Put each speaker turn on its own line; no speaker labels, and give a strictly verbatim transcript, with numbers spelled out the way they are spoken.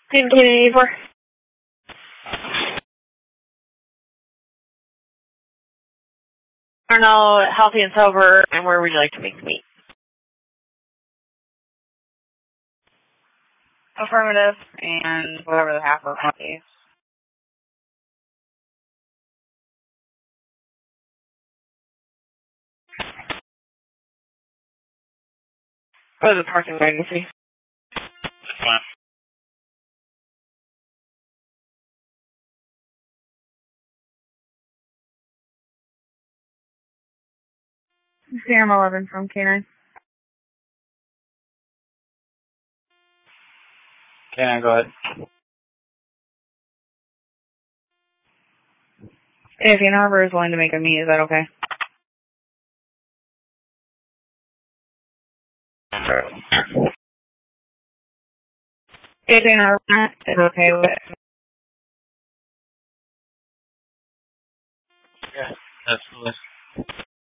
fifteen eighty-four. Arnold, healthy and sober, and where would you like to make the meet?
Affirmative, and whatever the half of it is.
Go to the parking wagon, see.
Fine.
Sam eleven from K nine.
K nine, go ahead.
If Ann Arbor is willing to make a meet, is that okay? If Ann Arbor is okay with it.
Yeah, absolutely.